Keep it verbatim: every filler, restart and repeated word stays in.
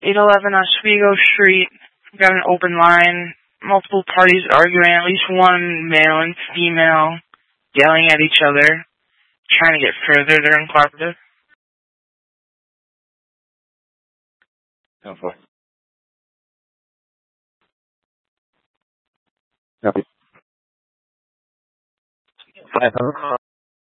eight eleven Oswego Street. We've got an open line. Multiple parties arguing, at least one male and female yelling at each other, trying to get further. They're uncooperative. Go for it. Copy. five hundred.